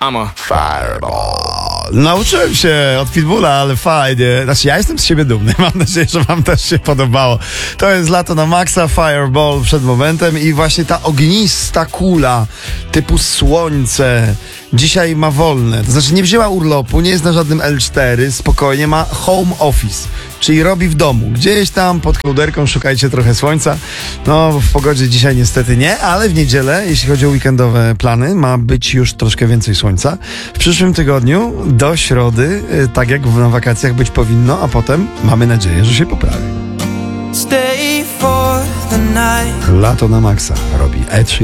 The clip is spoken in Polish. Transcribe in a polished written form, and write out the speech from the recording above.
I'm a fireball. Nauczyłem się od Pitbulla, ale fajnie. Znaczy, ja jestem z siebie dumny. Mam nadzieję, że wam też się podobało. To jest Lato na Maxa, Fireball przed momentem i właśnie ta ognista kula typu słońce dzisiaj ma wolne. To znaczy nie wzięła urlopu, nie jest na żadnym L4, spokojnie ma home office, czyli robi w domu. Gdzieś tam pod kołderką szukajcie trochę słońca. No, w pogodzie dzisiaj niestety nie, ale w niedzielę, jeśli chodzi o weekendowe plany, ma być już troszkę więcej słońca. W przyszłym tygodniu do środy, tak jak na wakacjach być powinno, a potem mamy nadzieję, że się poprawi. Stay for the night. Lato na Maxa robi E3.